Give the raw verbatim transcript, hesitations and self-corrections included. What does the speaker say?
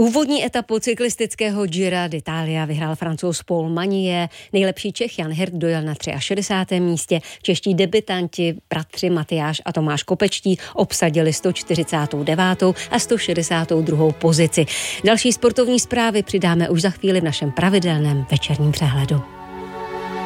Úvodní etapu cyklistického Gira d'Italia vyhrál Francouz Paul Magnier, nejlepší Čech Jan Hirt dojel na šedesátém třetím místě, čeští debutanti bratři Matyáš a Tomáš Kopečtí obsadili sto čtyřicátou devátou a sto šedesátou druhou pozici. Další sportovní zprávy přidáme už za chvíli v našem pravidelném večerním přehledu.